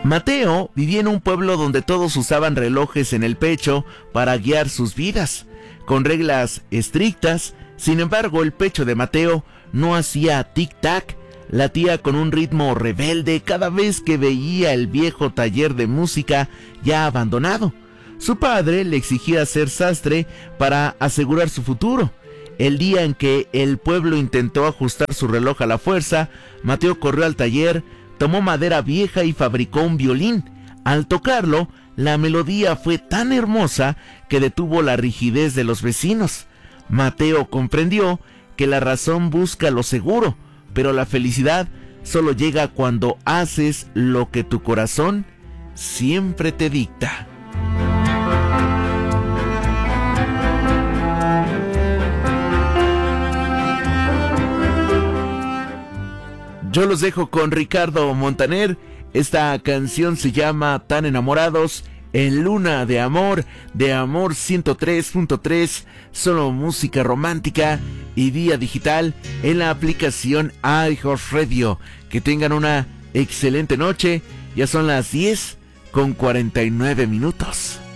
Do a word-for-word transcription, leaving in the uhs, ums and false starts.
Mateo vivía en un pueblo donde todos usaban relojes en el pecho para guiar sus vidas, con reglas estrictas. Sin embargo, el pecho de Mateo no hacía tic-tac, latía con un ritmo rebelde cada vez que veía el viejo taller de música ya abandonado. Su padre le exigía ser sastre para asegurar su futuro. El día en que el pueblo intentó ajustar su reloj a la fuerza, Mateo corrió al taller, tomó madera vieja y fabricó un violín. Al tocarlo, la melodía fue tan hermosa que detuvo la rigidez de los vecinos. Mateo comprendió que la razón busca lo seguro, pero la felicidad solo llega cuando haces lo que tu corazón siempre te dicta. Yo los dejo con Ricardo Montaner. Esta canción se llama Tan Enamorados, en Luna de Amor, de Amor ciento tres punto tres, solo música romántica y vía digital en la aplicación iHeartRadio. Que tengan una excelente noche. Ya son las diez con cuarenta y nueve minutos.